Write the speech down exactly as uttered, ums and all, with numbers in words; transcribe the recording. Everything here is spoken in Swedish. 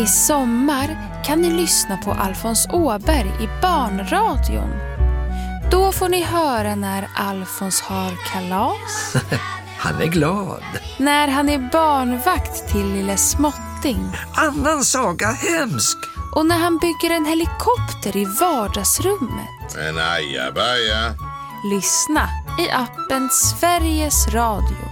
I sommar kan ni lyssna på Alfons Åberg i barnradion. Då får ni höra när Alfons har kalas. Han är glad. När han är barnvakt till lille Småtting. Annan saga hemsk. Och när han bygger en helikopter i vardagsrummet. En ajabaja. Lyssna i appen Sveriges Radio.